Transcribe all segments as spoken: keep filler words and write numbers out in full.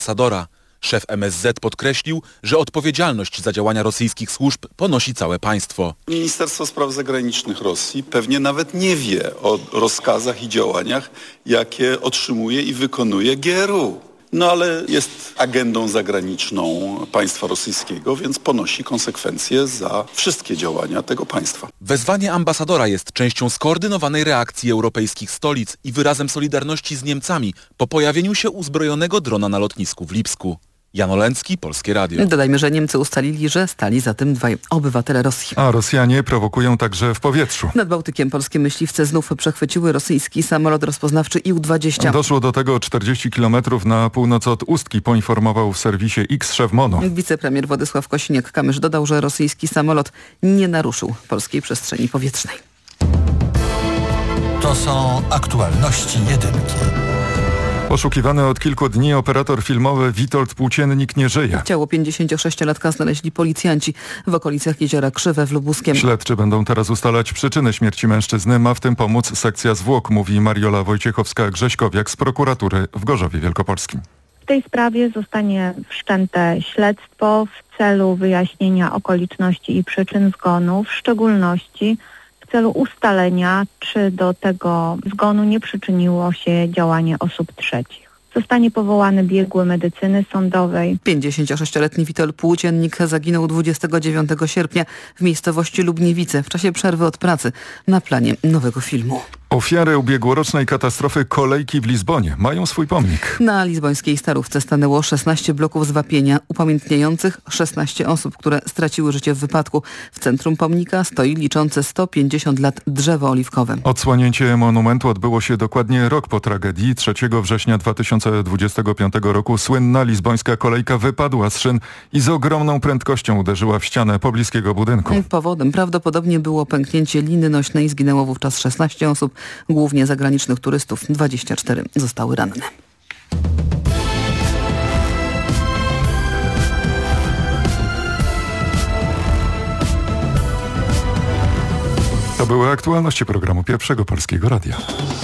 ambasadora. Szef M S Z podkreślił, że odpowiedzialność za działania rosyjskich służb ponosi całe państwo. Ministerstwo Spraw Zagranicznych Rosji pewnie nawet nie wie o rozkazach i działaniach, jakie otrzymuje i wykonuje G R U. No ale jest agendą zagraniczną państwa rosyjskiego, więc ponosi konsekwencje za wszystkie działania tego państwa. Wezwanie ambasadora jest częścią skoordynowanej reakcji europejskich stolic i wyrazem solidarności z Niemcami po pojawieniu się uzbrojonego drona na lotnisku w Lipsku. Jan Oleński, Polskie Radio. Dodajmy, że Niemcy ustalili, że stali za tym dwaj obywatele Rosji. A Rosjanie prowokują także w powietrzu. Nad Bałtykiem polskie myśliwce znów przechwyciły rosyjski samolot rozpoznawczy I U dwadzieścia. Doszło do tego czterdzieści kilometrów na północ od Ustki, poinformował w serwisie X szef MONU. Wicepremier Władysław Kosiniak-Kamysz dodał, że rosyjski samolot nie naruszył polskiej przestrzeni powietrznej. To są aktualności jedynki. Poszukiwany od kilku dni operator filmowy Witold Płóciennik nie żyje. Ciało pięćdziesięciosześciolatka znaleźli policjanci w okolicach jeziora Krzywe w Lubuskiem. Śledczy będą teraz ustalać przyczynę śmierci mężczyzny. Ma w tym pomóc sekcja zwłok, mówi Mariola Wojciechowska-Grześkowiak z prokuratury w Gorzowie Wielkopolskim. W tej sprawie zostanie wszczęte śledztwo w celu wyjaśnienia okoliczności i przyczyn zgonu, w szczególności w celu ustalenia, czy do tego zgonu nie przyczyniło się działanie osób trzecich. Zostanie powołany biegły medycyny sądowej. pięćdziesięciosześcioletni Witold Płóciennik zaginął dwudziestego dziewiątego sierpnia w miejscowości Lubniewice w czasie przerwy od pracy na planie nowego filmu. Ofiary ubiegłorocznej katastrofy kolejki w Lizbonie mają swój pomnik. Na lizbońskiej Starówce stanęło szesnaście bloków zwapienia upamiętniających szesnaście osób, które straciły życie w wypadku. W centrum pomnika stoi liczące sto pięćdziesiąt lat drzewo oliwkowe. Odsłonięcie monumentu odbyło się dokładnie rok po tragedii. trzeciego września dwa tysiące dwudziestego piątego roku słynna lizbońska kolejka wypadła z szyn i z ogromną prędkością uderzyła w ścianę pobliskiego budynku. Powodem prawdopodobnie było pęknięcie liny nośnej. Zginęło wówczas szesnaście osób. Głównie zagranicznych turystów, dwadzieścia cztery zostały ranne. To były aktualności programu Pierwszego Polskiego Radia.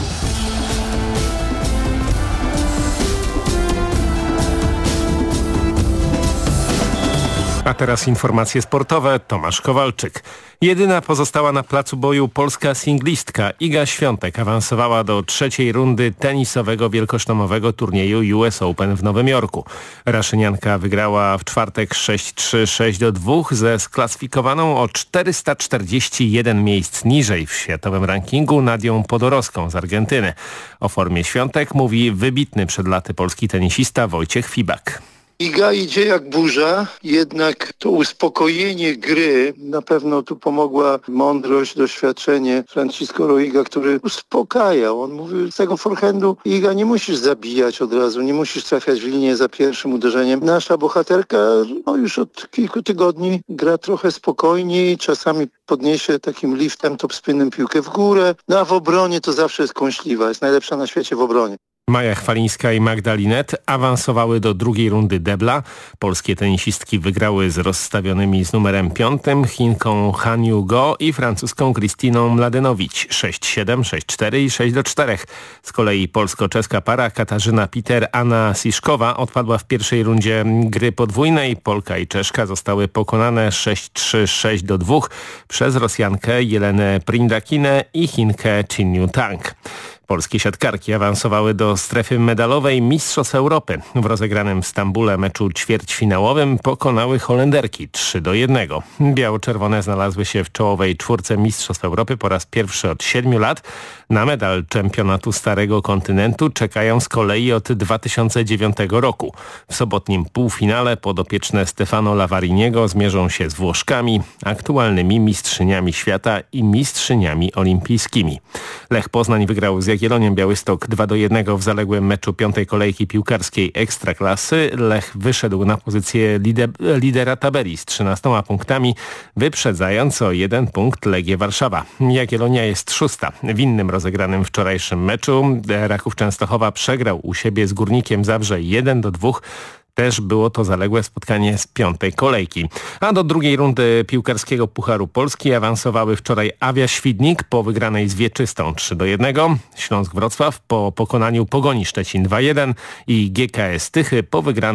A teraz informacje sportowe. Tomasz Kowalczyk. Jedyna pozostała na placu boju polska singlistka Iga Świątek awansowała do trzeciej rundy tenisowego wielkosztomowego turnieju U S Open w Nowym Jorku. Raszynianka wygrała w czwartek sześć trzy, sześć do dwóch ze sklasyfikowaną o czterysta czterdzieści jeden miejsc niżej w światowym rankingu Nadią Podorowską z Argentyny. O formie Świątek mówi wybitny przed laty polski tenisista Wojciech Fibak. Iga idzie jak burza, jednak to uspokojenie gry na pewno tu pomogła mądrość, doświadczenie Francisco Roiga, który uspokajał. On mówił z tego forehandu: Iga, nie musisz zabijać od razu, nie musisz trafiać w linię za pierwszym uderzeniem. Nasza bohaterka no, już od kilku tygodni gra trochę spokojniej, czasami podniesie takim liftem, topspinem piłkę w górę, no a w obronie to zawsze jest kąśliwa, jest najlepsza na świecie w obronie. Maja Chwalińska i Magda Linet awansowały do drugiej rundy debla. Polskie tenisistki wygrały z rozstawionymi z numerem piątym Chinką Han Yu-go i francuską Krystyną Mladenovic sześć siedem, sześć cztery i sześć do czterech. Z kolei polsko-czeska para Katarzyna Peter, Anna Siszkowa odpadła w pierwszej rundzie gry podwójnej. Polka i Czeszka zostały pokonane sześć trzy, sześć do dwóch przez Rosjankę Jelenę Prindakinę i Chinkę Chin Yu-tang. Polskie siatkarki awansowały do strefy medalowej Mistrzostw Europy. W rozegranym w Stambule meczu ćwierćfinałowym pokonały Holenderki trzy do jednego. Biało-czerwone znalazły się w czołowej czwórce Mistrzostw Europy po raz pierwszy od siedmiu lat. Na medal czempionatu Starego Kontynentu czekają z kolei od dwa tysiące dziewiątego roku. W sobotnim półfinale podopieczne Stefano Lavariniego zmierzą się z Włoszkami, aktualnymi mistrzyniami świata i mistrzyniami olimpijskimi. Lech Poznań wygrał z Jagiellonią Białystok dwa do jednego w zaległym meczu piątej kolejki piłkarskiej Ekstraklasy. Lech wyszedł na pozycję lider, lidera tabeli z trzynastoma punktami, wyprzedzając o jeden punkt Legię Warszawa. Jagiellonia jest szósta. W innym rozegranym wczorajszym meczu Raków Częstochowa przegrał u siebie z Górnikiem Zabrze jeden do dwóch. Też było to zaległe spotkanie z piątej kolejki. A do drugiej rundy piłkarskiego Pucharu Polski awansowały wczoraj Awia Świdnik po wygranej z Wieczystą trzy do jednego, Śląsk Wrocław po pokonaniu Pogoni Szczecin dwa jeden i G K S Tychy po wygranej